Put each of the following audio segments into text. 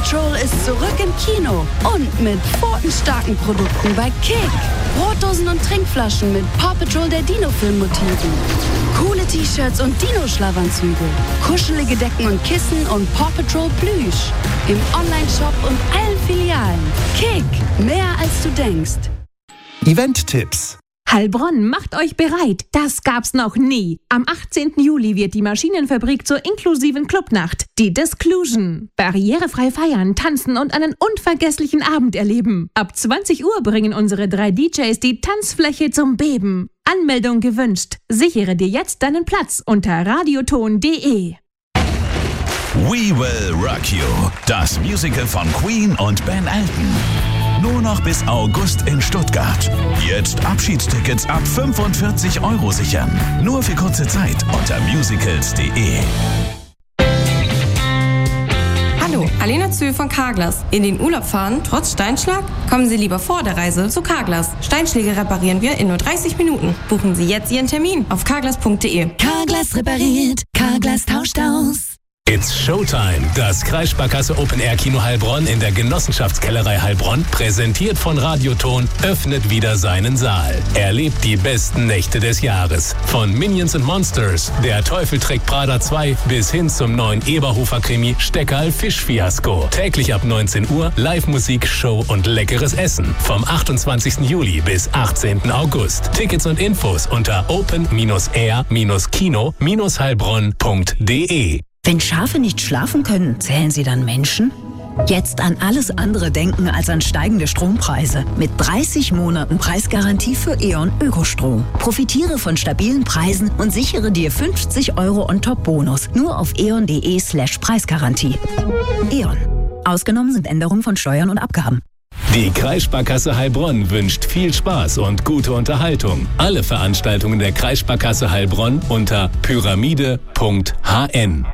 Patrol ist zurück im Kino und mit pfotenstarken Produkten bei Kick. Brotdosen und Trinkflaschen mit Paw Patrol der Dino-Film-Motiven. Coole T-Shirts und Dino-Schlafanzüge. Kuschelige Decken und Kissen und Paw Patrol Plüsch. Im Online-Shop und allen Filialen. Kick, mehr als du denkst. Event-Tipps. Heilbronn, macht euch bereit. Das gab's noch nie. Am 18. Juli wird die Maschinenfabrik zur inklusiven Clubnacht, die Disclusion. Barrierefrei feiern, tanzen und einen unvergesslichen Abend erleben. Ab 20 Uhr bringen unsere 3 DJs die Tanzfläche zum Beben. Anmeldung gewünscht. Sichere dir jetzt deinen Platz unter radioton.de. We Will Rock You. Das Musical von Queen und Ben Elton. Nur noch bis August in Stuttgart. Jetzt Abschiedstickets ab 45 € sichern. Nur für kurze Zeit unter musicals.de. Hallo, Alena Zühl von Carglass. In den Urlaub fahren, trotz Steinschlag? Kommen Sie lieber vor der Reise zu Carglass. Steinschläge reparieren wir in nur 30 Minuten. Buchen Sie jetzt Ihren Termin auf carglass.de. Carglass repariert, Carglass tauscht aus. It's Showtime. Das Kreissparkasse Open Air Kino Heilbronn in der Genossenschaftskellerei Heilbronn, präsentiert von Radioton, öffnet wieder seinen Saal. Erlebt die besten Nächte des Jahres. Von Minions & Monsters, Der Teufel trägt Prada 2 bis hin zum neuen Eberhofer-Krimi Steckerl Fischfiasko. Täglich ab 19 Uhr Live-Musik, Show und leckeres Essen. Vom 28. Juli bis 18. August. Tickets und Infos unter open-air-kino-heilbronn.de. Wenn Schafe nicht schlafen können, zählen sie dann Menschen? Jetzt an alles andere denken als an steigende Strompreise. Mit 30 Monaten Preisgarantie für E.ON Ökostrom. Profitiere von stabilen Preisen und sichere dir 50 € on top Bonus. Nur auf eon.de/Preisgarantie. E.ON. Ausgenommen sind Änderungen von Steuern und Abgaben. Die Kreissparkasse Heilbronn wünscht viel Spaß und gute Unterhaltung. Alle Veranstaltungen der Kreissparkasse Heilbronn unter pyramide.hn.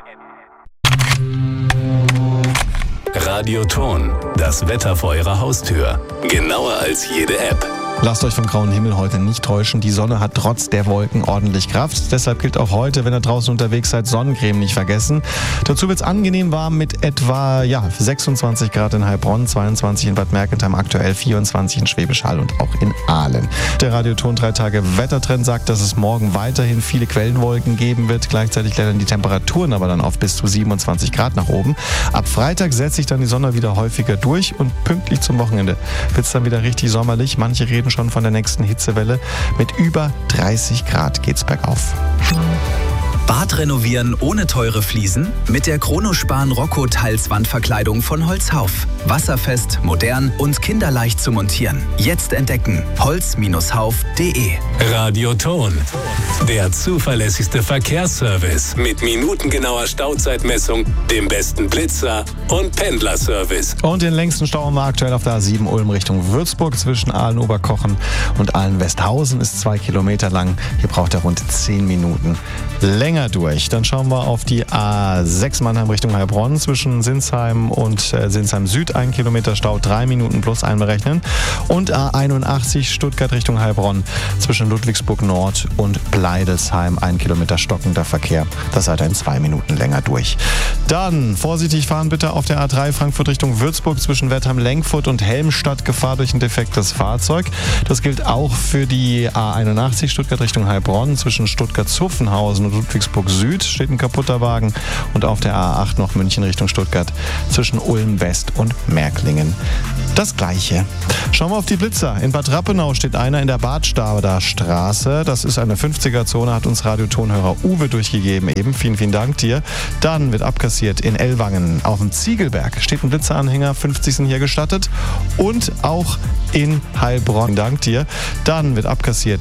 Radioton, das Wetter vor Ihrer Haustür. Genauer als jede App. Lasst euch vom grauen Himmel heute nicht täuschen. Die Sonne hat trotz der Wolken ordentlich Kraft. Deshalb gilt auch heute, wenn ihr draußen unterwegs seid, Sonnencreme nicht vergessen. Dazu wird es angenehm warm mit etwa 26 Grad in Heilbronn, 22 in Bad Mergentheim, aktuell 24 in Schwäbisch Hall und auch in Aalen. Der Radioton 3 Tage Wettertrend sagt, dass es morgen weiterhin viele Quellenwolken geben wird. Gleichzeitig klettern die Temperaturen aber dann auf bis zu 27 Grad nach oben. Ab Freitag setzt sich dann die Sonne wieder häufiger durch und pünktlich zum Wochenende wird es dann wieder richtig sommerlich. Manche reden schon von der nächsten Hitzewelle. Mit über 30 Grad geht's bergauf. Bad renovieren ohne teure Fliesen? Mit der Chronospan Rocco Teilswandverkleidung von Holzhauf. Wasserfest, modern und kinderleicht zu montieren. Jetzt entdecken. holz-hauf.de. Radioton, der zuverlässigste Verkehrsservice mit minutengenauer Stauzeitmessung, dem besten Blitzer und Pendlerservice. Und den längsten Stau haben wir aktuell auf der A7 Ulm Richtung Würzburg zwischen Aalen-Oberkochen und Aalen-Westhausen ist 2 Kilometer lang. Hier braucht er rund 10 Minuten länger durch. Dann schauen wir auf die A6 Mannheim Richtung Heilbronn zwischen Sinsheim und Sinsheim Süd. 1 Kilometer Stau, 3 Minuten plus einberechnen. Und A81 Stuttgart Richtung Heilbronn zwischen Ludwigsburg Nord und Bleidelsheim. 1 Kilometer stockender Verkehr. Das seid ihr in 2 Minuten länger durch. Dann vorsichtig fahren bitte auf der A3 Frankfurt Richtung Würzburg zwischen Wertheim-Lenkfurt und Helmstadt. Gefahr durch ein defektes Fahrzeug. Das gilt auch für die A81 Stuttgart Richtung Heilbronn zwischen Stuttgart-Zuffenhausen und Ludwigsburg Süd steht ein kaputter Wagen und auf der A8 noch München Richtung Stuttgart zwischen Ulm West und Märklingen. Das Gleiche. Schauen wir auf die Blitzer. In Bad Rappenau steht einer in der Badstader Straße. Das ist eine 50er-Zone, hat uns Radiotonhörer Uwe durchgegeben. Eben vielen Dank dir. Dann wird abkassiert in Ellwangen. Auf dem Ziegelberg steht ein Blitzeranhänger. 50 sind hier gestattet. Und auch in Heilbronn. Dank dir. Dann wird abkassiert